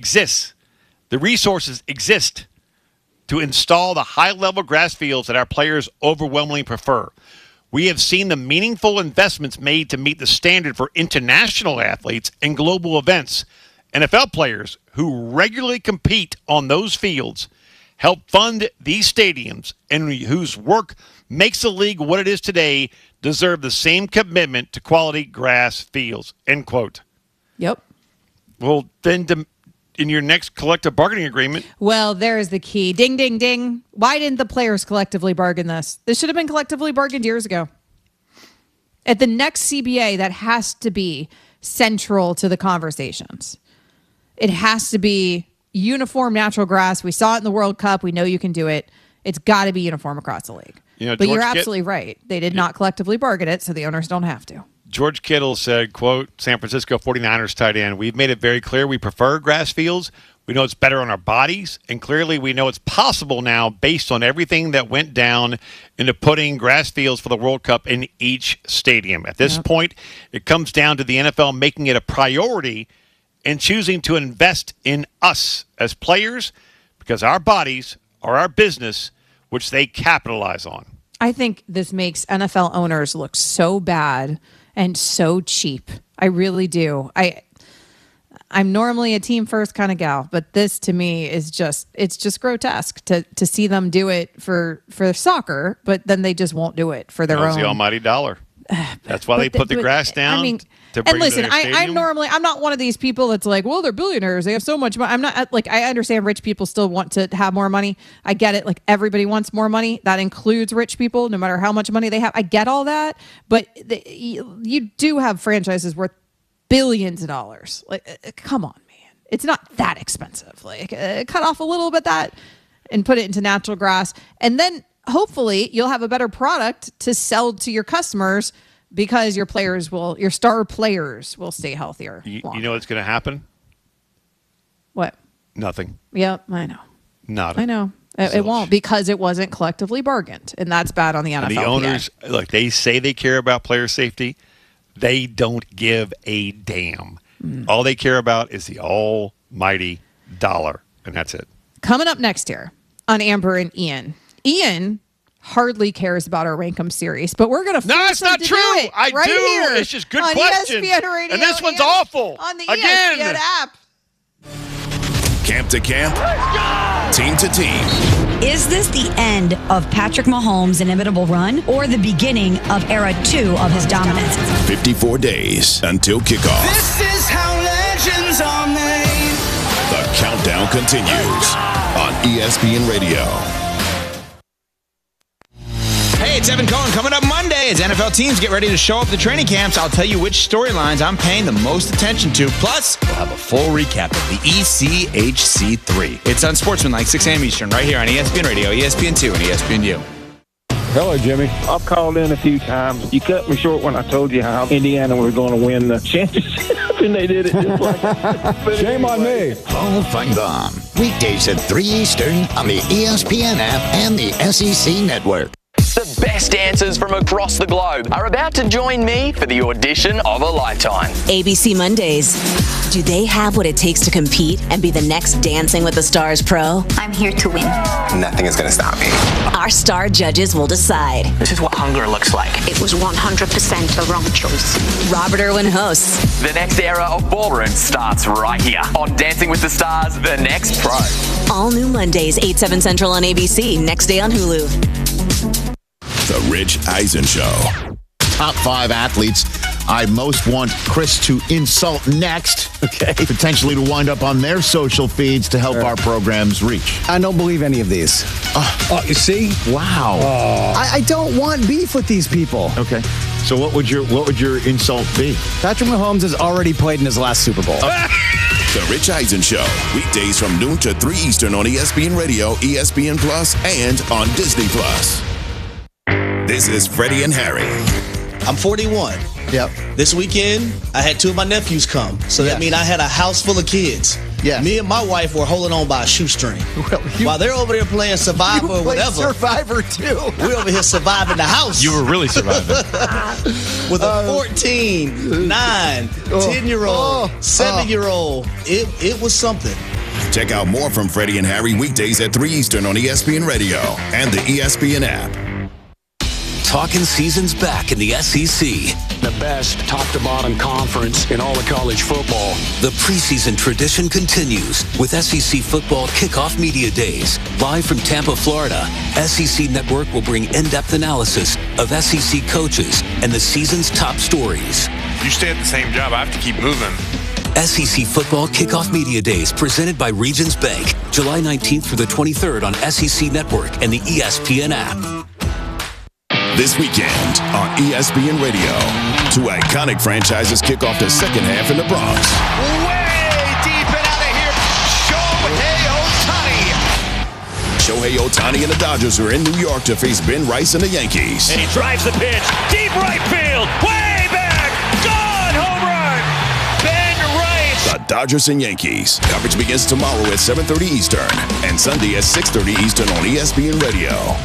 exists. The resources exist to install the high-level grass fields that our players overwhelmingly prefer. We have seen the meaningful investments made to meet the standard for international athletes and global events. NFL players who regularly compete on those fields help fund these stadiums and whose work makes the league what it is today deserve the same commitment to quality grass fields, end quote. Yep. Well, then in your next collective bargaining agreement. Well, there's the key. Ding, ding, ding. Why didn't the players collectively bargain this? This should have been collectively bargained years ago. At the next CBA, that has to be central to the conversations. It has to be uniform natural grass. We saw it in the World Cup. We know you can do it. It's got to be uniform across the league. But you're absolutely right. They did not collectively bargain it, so the owners don't have to. George Kittle said, quote, San Francisco 49ers tight end, we've made it very clear we prefer grass fields. We know it's better on our bodies, and clearly we know it's possible now based on everything that went down into putting grass fields for the World Cup in each stadium. At this point, it comes down to the NFL making it a priority and choosing to invest in us as players because our bodies are our business, which they capitalize on. I think this makes NFL owners look so bad and so cheap. I really do. I'm normally a team first kind of gal, but this to me is it's just grotesque to see them do it for soccer, but then they just won't do it for their own. The almighty dollar. That's why they put the grass down. I mean, to bring and listen, to their stadium. I'm not one of these people that's like, well, they're billionaires. They have so much money. I'm not like, I understand rich people still want to have more money. I get it. Like everybody wants more money. That includes rich people, no matter how much money they have. I get all that. But you do have franchises worth billions of dollars. Like, come on, man. It's not that expensive. Like, cut off a little bit that and put it into natural grass. And then hopefully you'll have a better product to sell to your customers because your star players will stay healthier. You know what's going to happen? What? Nothing. Yep, I know. Not. I know. It won't because it wasn't collectively bargained, and that's bad on the NFL. And the owners, look, they say they care about player safety. They don't give a damn. All they care about is the almighty dollar, and that's it. Coming up next year on Amber and Ian. Ian hardly cares about our Rankum series, but we're going to force him to do it. I right do. Here it's just good on questions. ESPN Radio and this one's awful. On the Again. ESPN app. Camp to camp. Team to team. Is this the end of Patrick Mahomes' inevitable run or the beginning of era 2 of his dominance? 54 days until kickoff. This is how legends are made. The countdown continues on ESPN Radio. Hey, it's Evan Cohen. Coming up Monday as NFL teams get ready to show up to training camps, I'll tell you which storylines I'm paying the most attention to. Plus, we'll have a full recap of the ECHC3. It's Unsportsmanlike, 6 a.m. Eastern, right here on ESPN Radio, ESPN2, and ESPNU. Hello, Jimmy. I've called in a few times. You cut me short when I told you how Indiana was going to win the championship, and they did it just like that. Shame on me. Paul Feinbaum. Weekdays at 3 Eastern on the ESPN app and the SEC Network. The best dancers from across the globe are about to join me for the audition of a lifetime. ABC Mondays. Do they have what it takes to compete and be the next Dancing with the Stars pro? I'm here to win. Nothing is going to stop me. Our star judges will decide. This is what hunger looks like. It was 100% a wrong choice. Robert Irwin hosts. The next era of ballroom starts right here on Dancing with the Stars, The Next Pro. All new Mondays, 8, 7 Central on ABC. Next day on Hulu. The Rich Eisen Show. Top 5 athletes I most want Chris to insult next. Okay. Potentially to wind up on their social feeds to help our programs reach. I don't believe any of these. You see? Wow. I don't want beef with these people. Okay. So what would your insult be? Patrick Mahomes has already played in his last Super Bowl. The Rich Eisen Show. Weekdays from noon to 3 Eastern on ESPN Radio, ESPN Plus, and on Disney Plus. This is Freddie and Harry. I'm 41. Yep. This weekend, I had 2 of my nephews come. So that means I had a house full of kids. Yeah. Me and my wife were holding on by a shoestring. Well, while they're over there playing Survivor or whatever. Survivor too. We're over here surviving the house. You were really surviving. With a 14, 9, 10-year-old, 7-year-old. It was something. Check out more from Freddie and Harry weekdays at 3 Eastern on ESPN Radio and the ESPN app. Talking season's back in the SEC. The best top-to-bottom conference in all of college football. The preseason tradition continues with SEC Football Kickoff Media Days. Live from Tampa, Florida, SEC Network will bring in-depth analysis of SEC coaches and the season's top stories. You stay at the same job, I have to keep moving. SEC Football Kickoff Media Days presented by Regions Bank, July 19th through the 23rd on SEC Network and the ESPN app. This weekend on ESPN Radio, two iconic franchises kick off the second half in the Bronx. Way deep and out of here, Shohei Ohtani. Shohei Ohtani and the Dodgers are in New York to face Ben Rice and the Yankees. And he drives the pitch, deep right field, way back, gone, home run, Ben Rice. The Dodgers and Yankees. Coverage begins tomorrow at 7:30 Eastern and Sunday at 6:30 Eastern on ESPN Radio.